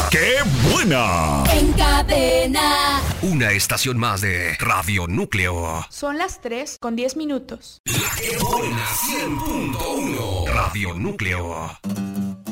¡Qué buena! En Cadena. Una estación más de Radio Núcleo. Son las 3:10. La que buena 100.1. Radio Núcleo.